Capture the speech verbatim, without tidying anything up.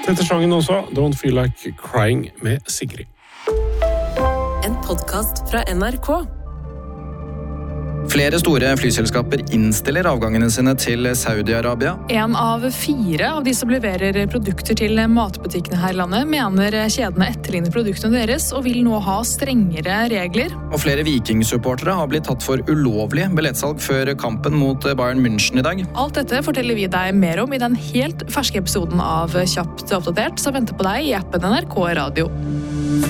Tette slangen også, Don't Feel Like Crying med Sigrid. En podcast fra N R K. Flere store flyselskaper innstiller avgangene sine til Saudi-Arabia. En av fire av de som leverer produkter til matbutikkene her i landet, mener kjedene etterligner produktene deres og vil nå ha strengere regler. Og flere Viking-supportere har blitt tatt for ulovlig billettsalg før kampen mot Bayern München i dag. Alt dette forteller vi deg mer om i den helt ferske episoden av Kjapt oppdatert, som venter på deg i appen N R K Radio.